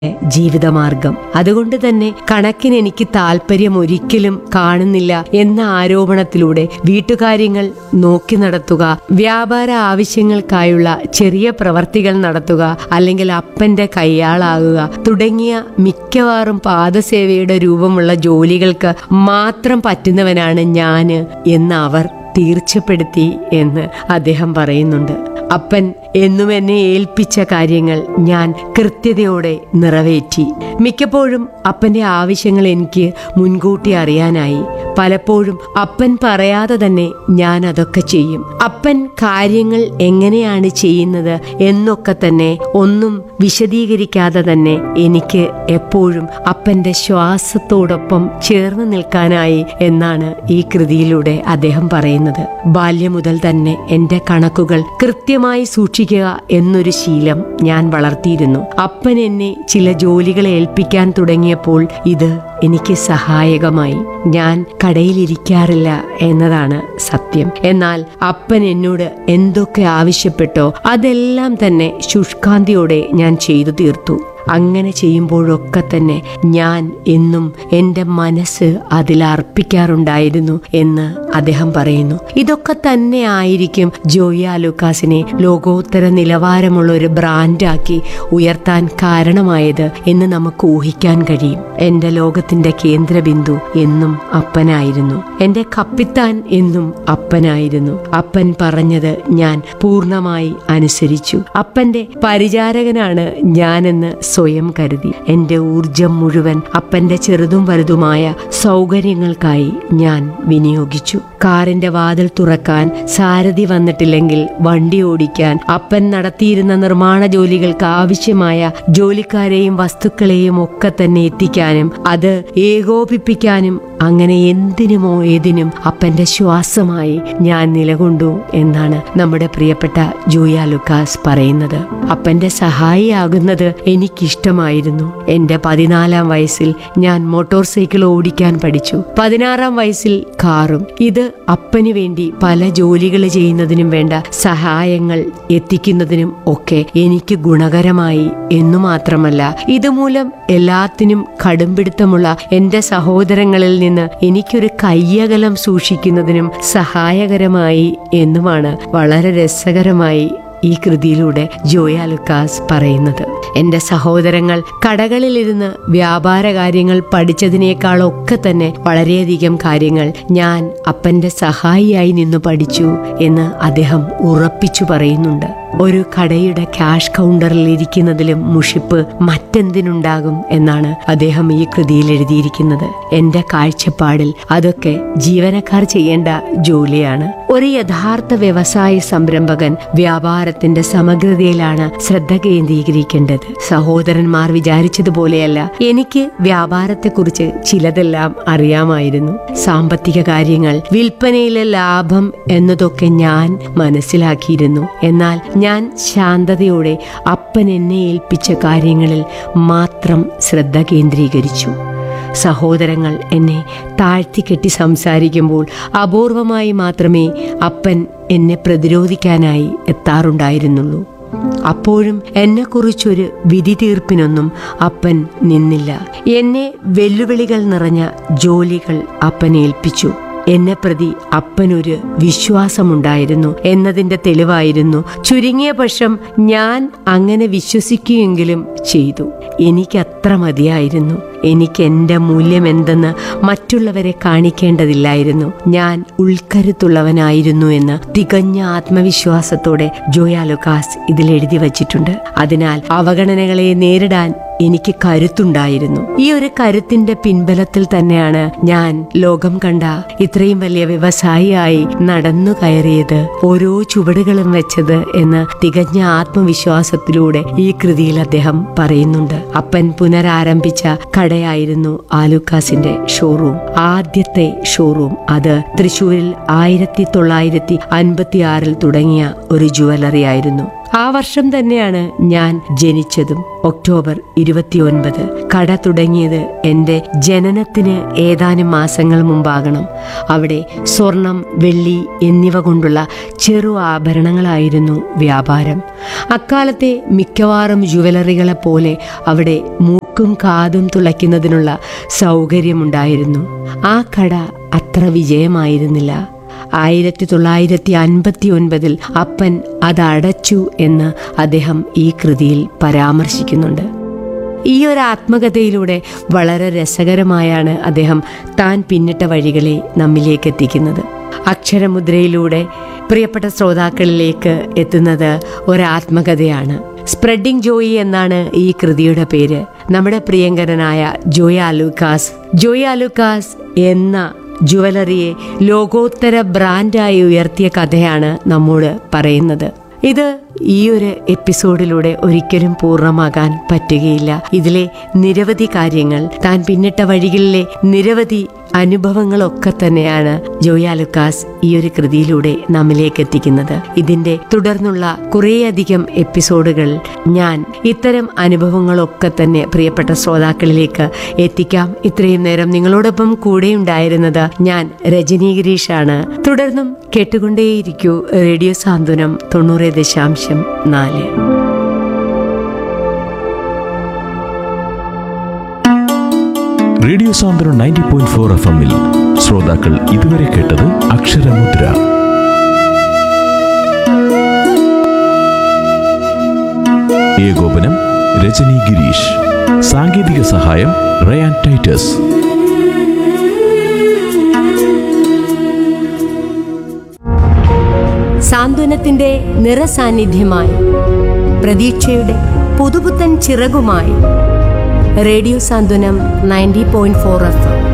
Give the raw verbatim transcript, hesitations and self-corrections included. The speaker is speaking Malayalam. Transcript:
ജീവിതമാർഗം. അതുകൊണ്ട് തന്നെ കണക്കിന് എനിക്ക് താല്പര്യം ഒരിക്കലും കാണുന്നില്ല എന്ന ആരോപണത്തിലൂടെ വീട്ടുകാര്യങ്ങൾ നോക്കി നടത്തുക, വ്യാപാര ആവശ്യങ്ങൾക്കായുള്ള ചെറിയ പ്രവർത്തികൾ നടത്തുക, അല്ലെങ്കിൽ അപ്പന്റെ കയ്യാളാകുക തുടങ്ങിയ മിക്കവാറും പാദസേവയുടെ രൂപമുള്ള ജോലികൾക്ക് മാത്രം പറ്റുന്നവനാണ് ഞാന് എന്ന് അവർ തീർച്ചപ്പെടുത്തി എന്ന് അദ്ദേഹം പറയുന്നുണ്ട്. അപ്പൻ എന്നും എന്നെ ഏൽപ്പിച്ച കാര്യങ്ങൾ ഞാൻ കൃത്യതയോടെ നിറവേറ്റി. മിക്കപ്പോഴും അപ്പന്റെ ആവശ്യങ്ങൾ എനിക്ക് മുൻകൂട്ടി അറിയാനായി. പലപ്പോഴും അപ്പൻ പറയാതെ തന്നെ ഞാൻ അതൊക്കെ ചെയ്യും. അപ്പൻ കാര്യങ്ങൾ എങ്ങനെയാണ് ചെയ്യുന്നത് എന്നൊക്കെ തന്നെ ഒന്നും വിശദീകരിക്കാതെ തന്നെ എനിക്ക് എപ്പോഴും അപ്പന്റെ ശ്വാസത്തോടൊപ്പം ചേർന്ന് നിൽക്കാനായി എന്നാണ് ഈ കൃതിയിലൂടെ അദ്ദേഹം പറയുന്നത്. ബാല്യം മുതൽ തന്നെ എന്റെ കണക്കുകൾ കൃത്യമായി സൂക്ഷിക്കുക എന്നൊരു ശീലം ഞാൻ വളർത്തിയിരുന്നു. അപ്പൻ എന്നെ ചില ജോലികൾ ഏൽപ്പിക്കാൻ തുടങ്ങിയപ്പോൾ ഇത് എനിക്ക് സഹായകമായി. ഞാൻ കടയിലിരിക്കാറില്ല എന്നതാണ് സത്യം. എന്നാൽ അപ്പൻ എന്നോട് എന്തൊക്കെ ആവശ്യപ്പെട്ടോ അതെല്ലാം തന്നെ ശുഷ്കാന്തിയോടെ ഞാൻ ചെയ്തു തീർത്തു. അങ്ങനെ ചെയ്യുമ്പോഴൊക്കെ തന്നെ ഞാൻ എന്നും എൻ്റെ മനസ്സ് അതിലർപ്പിക്കാറുണ്ടായിരുന്നു എന്ന് അദ്ദേഹം പറയുന്നു. ഇതൊക്കെ തന്നെ ആയിരിക്കും ജോയ ലൂക്കാസിനെ ലോകോത്തര നിലവാരമുള്ള ഒരു ബ്രാൻഡാക്കി ഉയർത്താൻ കാരണമായത് എന്ന് നമുക്ക് ഊഹിക്കാൻ കഴിയും. എൻ്റെ ലോകത്തിന്റെ കേന്ദ്രബിന്ദു എന്നും അപ്പനായിരുന്നു. എൻ്റെ കപ്പിത്താൻ എന്നും അപ്പനായിരുന്നു. അപ്പൻ പറഞ്ഞത് ഞാൻ പൂർണ്ണമായി അനുസരിച്ചു. അപ്പന്റെ പരിചാരകനാണ് ഞാനെന്ന് സ്വയം കരുതി. എന്റെ ഊർജം മുഴുവൻ അപ്പന്റെ ചെറുതും വലുതുമായ സൗകര്യങ്ങൾക്കായി ഞാൻ വിനിയോഗിച്ചു. കാറിന്റെ വാതിൽ തുറക്കാൻ സാരഥി വന്നിട്ടില്ലെങ്കിൽ വണ്ടി ഓടിക്കാൻ, അപ്പൻ നടത്തിയിരുന്ന നിർമ്മാണ ജോലികൾക്ക് ആവശ്യമായ ജോലിക്കാരെയും വസ്തുക്കളെയും ഒക്കെ തന്നെ എത്തിക്കാനും അത് ഏകോപിപ്പിക്കാനും, അങ്ങനെ എന്തിനുമോ ഏതിനും അപ്പന്റെ ശ്വാസമായി ഞാൻ നിലകൊണ്ടു എന്നാണ് നമ്മുടെ പ്രിയപ്പെട്ട ജോയ ലൂക്കാസ് പറയുന്നത്. അപ്പന്റെ സഹായിയാകുന്നത് എനിക്കിഷ്ടമായിരുന്നു. എന്റെ പതിനാലാം വയസ്സിൽ ഞാൻ മോട്ടോർ സൈക്കിൾ ഓടിക്കാൻ പഠിച്ചു. പതിനാറാം വയസ്സിൽ കാറും. ഇത് അപ്പന് വേണ്ടി പല ജോലികൾ ചെയ്യുന്നതിനും വേണ്ട സഹായങ്ങൾ എത്തിക്കുന്നതിനും ഒക്കെ എനിക്ക് ഗുണകരമായി എന്നു മാത്രമല്ല, ഇതുമൂലം എല്ലാത്തിനും കടുംപിടുത്തമുള്ള എന്റെ സഹോദരങ്ങളിൽ നിന്ന് എനിക്കൊരു കയ്യകലം സൂക്ഷിക്കുന്നതിനും സഹായകരമായി എന്നുമാണ് വളരെ രസകരമായി ഈ കൃതിയിലൂടെ ജോയ ലൂക്കാസ് പറയുന്നത്. എന്റെ സഹോദരങ്ങൾ കടകളിലിരുന്ന് വ്യാപാര കാര്യങ്ങൾ പഠിച്ചതിനേക്കാളൊക്കെ തന്നെ വളരെയധികം കാര്യങ്ങൾ ഞാൻ അപ്പന്റെ സഹായിയായി നിന്ന് പഠിച്ചു എന്ന് അദ്ദേഹം ഉറപ്പിച്ചു പറയുന്നുണ്ട്. ഒരു കടയുടെ ക്യാഷ് കൗണ്ടറിൽ ഇരിക്കുന്നതിലും മുഷിപ്പ് മറ്റെന്തിനുണ്ടാകും എന്നാണ് അദ്ദേഹം ഈ കൃതിയിൽ എഴുതിയിരിക്കുന്നത്. എന്റെ കാഴ്ചപ്പാടിൽ അതൊക്കെ ജീവനക്കാർ ചെയ്യേണ്ട ജോലിയാണ്. ഒരു യഥാർത്ഥ വ്യവസായ സംരംഭകൻ വ്യാപാരത്തിന്റെ സമഗ്രതയിലാണ് ശ്രദ്ധ കേന്ദ്രീകരിക്കേണ്ടത്. സഹോദരന്മാർ വിചാരിച്ചതുപോലെയല്ല. എനിക്ക് വ്യാപാരത്തെക്കുറിച്ച് ചിലതെല്ലാം അറിയാമായിരുന്നു. സാമ്പത്തിക കാര്യങ്ങൾ, വിൽപ്പനയിലെ ലാഭം എന്നതൊക്കെ ഞാൻ മനസ്സിലാക്കിയിരുന്നു. എന്നാൽ ഞാൻ ശാന്തതയോടെ അപ്പൻ എന്നെ ഏൽപ്പിച്ച കാര്യങ്ങളിൽ മാത്രം ശ്രദ്ധ കേന്ദ്രീകരിച്ചു. സഹോദരങ്ങൾ എന്നെ താഴ്ത്തിക്കെട്ടി സംസാരിക്കുമ്പോൾ അപൂർവമായി മാത്രമേ അപ്പൻ എന്നെ പ്രതിരോധിക്കാനായി എത്താറുണ്ടായിരുന്നുള്ളൂ. അപ്പോഴും എന്നെക്കുറിച്ചൊരു വിധി തീർപ്പിനൊന്നും അപ്പൻ നിന്നില്ല. എന്നെ വെല്ലുവിളികൾ നിറഞ്ഞ ജോലികൾ അപ്പൻ ഏൽപ്പിച്ചു. എന്നെ പ്രതി അപ്പനൊരു വിശ്വാസമുണ്ടായിരുന്നു എന്നതിന്റെ തെളിവായിരുന്നു. ചുരുങ്ങിയ പക്ഷം ഞാൻ അങ്ങനെ വിശ്വസിക്കുകയെങ്കിലും ചെയ്തു. എനിക്കത്ര മതിയായിരുന്നു. എനിക്ക് എൻ്റെ മൂല്യം എന്തെന്ന് മറ്റുള്ളവരെ കാണിക്കേണ്ടതില്ലായിരുന്നു. ഞാൻ ഉൾക്കരുത്തുള്ളവനായിരുന്നു എന്ന് തികഞ്ഞ ആത്മവിശ്വാസത്തോടെ ജോയ ലൂക്കാസ് ഇതിൽ എഴുതി വച്ചിട്ടുണ്ട്. അതിനാൽ അവഗണനകളെ നേരിടാൻ എനിക്ക് കരുത്തുണ്ടായിരുന്നു. ഈ ഒരു കരുത്തിന്റെ പിൻബലത്തിൽ തന്നെയാണ് ഞാൻ ലോകം കണ്ട ഇത്രയും വലിയ വ്യവസായിയായി നടന്നു കയറിയത്, ഓരോ ചുവടുകളും വെച്ചത് എന്ന് തികഞ്ഞ ആത്മവിശ്വാസത്തിലൂടെ ഈ കൃതിയിൽ അദ്ദേഹം പറയുന്നുണ്ട്. അപ്പൻ പുനരാരംഭിച്ച കടയായിരുന്നു ആ ലൂക്കാസിന്റെ ഷോറൂം. ആദ്യത്തെ ഷോറൂം അത് തൃശ്ശൂരിൽ ആയിരത്തി തൊള്ളായിരത്തി അൻപത്തി ആറിൽ തുടങ്ങിയ ഒരു ജുവലറി ആയിരുന്നു. ആ വർഷം തന്നെയാണ് ഞാൻ ജനിച്ചതും. ഒക്ടോബർ ഇരുപത്തിയൊൻപത്. കട തുടങ്ങിയത് എൻ്റെ ജനനത്തിന് ഏതാനും മാസങ്ങൾ മുമ്പാകണം. അവിടെ സ്വർണം, വെള്ളി എന്നിവ കൊണ്ടുള്ള ചെറു ആഭരണങ്ങളായിരുന്നു വ്യാപാരം. അക്കാലത്തെ മിക്കവാറും ജുവലറികളെ പോലെ അവിടെ മൂക്കും കാതും തുളയ്ക്കുന്നതിനുള്ള സൗകര്യമുണ്ടായിരുന്നു. ആ കട അത്ര വിജയമായിരുന്നില്ല. ആയിരത്തി തൊള്ളായിരത്തി അൻപത്തി ഒൻപതിൽ അപ്പൻ അത് അടച്ചു എന്ന് അദ്ദേഹം ഈ കൃതിയിൽ പരാമർശിക്കുന്നുണ്ട്. ഈ ഒരു ആത്മകഥയിലൂടെ വളരെ രസകരമായാണ് അദ്ദേഹം താൻ പിന്നിട്ട വഴികളെ നമ്മിലേക്ക് എത്തിക്കുന്നത്. അക്ഷരമുദ്രയിലൂടെ പ്രിയപ്പെട്ട ശ്രോതാക്കളിലേക്ക് എത്തുന്നത് ഒരാത്മകഥയാണ്. സ്പ്രെഡിംഗ് ജോയി എന്നാണ് ഈ കൃതിയുടെ പേര്. നമ്മുടെ പ്രിയങ്കരനായ ജോയ ലൂക്കാസ് ജോയ ലൂക്കാസ് എന്ന ജുവലറിയെ ലോകോത്തര ബ്രാൻഡായി ഉയർത്തിയ കഥയാണ് നമ്മോട് പറയുന്നത്. ഇത് ഈ ഒരു എപ്പിസോഡിലൂടെ ഒരിക്കലും പൂർണ്ണമാകാൻ പറ്റുകയില്ല. ഇതിലെ നിരവധി കാര്യങ്ങൾ, താൻ പിന്നിട്ട വഴികളിലെ നിരവധി അനുഭവങ്ങളൊക്കെ തന്നെയാണ് ജോയ ലൂക്കാസ് ഈ ഒരു കൃതിയിലൂടെ നമ്മിലേക്ക് എത്തിക്കുന്നത്. ഇതിന്റെ തുടർന്നുള്ള കുറേയധികം എപ്പിസോഡുകൾ ഞാൻ ഇത്തരം അനുഭവങ്ങളൊക്കെ തന്നെ പ്രിയപ്പെട്ട ശ്രോതാക്കളിലേക്ക് എത്തിക്കാം. ഇത്രയും നേരം നിങ്ങളോടൊപ്പം കൂടെ ഉണ്ടായിരുന്നത് ഞാൻ രജനി ഗിരീഷാണ്. തുടർന്നും കേട്ടുകൊണ്ടേയിരിക്കൂ റേഡിയോ സാന്ത്വനം തൊണ്ണൂറ് ദശാംശം നാല്. റേഡിയോ സാന്ത്വനം നയൻറ്റി പോയിന്റ് ഫോർ എഫ് എമ്മിൽ ശ്രോതാക്കൾ ഇതുവരെ കേട്ടത് അക്ഷരമുദ്ര. ഏകോപനം രജനി ഗിരീഷ്. സാങ്കേതിക സഹായം റയാൻ ടൈറ്റസ്. സാന്ത്വനത്തിന്റെ നിറസാന്നിധ്യമായി, പ്രതീക്ഷയുടെ പുതുപുത്തൻ ചിറകുമായി റേഡിയോ സാന്ത്വനം ninety point four F M.